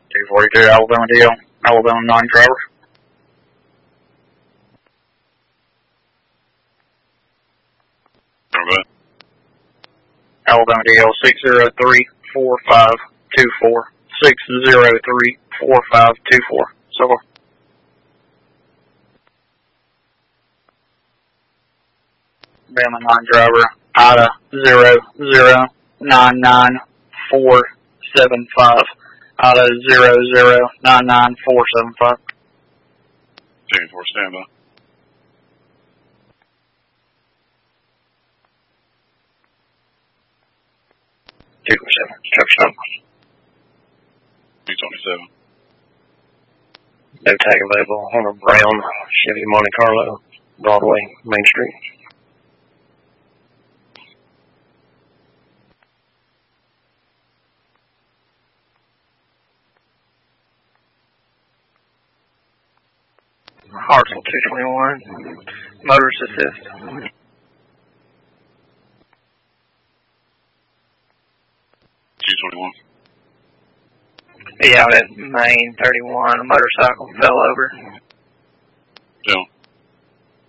242 Alabama deal, Alabama non-driver. Okay. Alabama DL 603-4524, 603-4524. So far. Alabama non-driver, IDA 0099475. IDA 0099475. 2-4 standby. Truck stop. 227. No tag available on a brown Chevy Monte Carlo, Broadway, Main Street. Hartsel 221, motorist assist. 221. Be out at Main 31, a motorcycle fell over.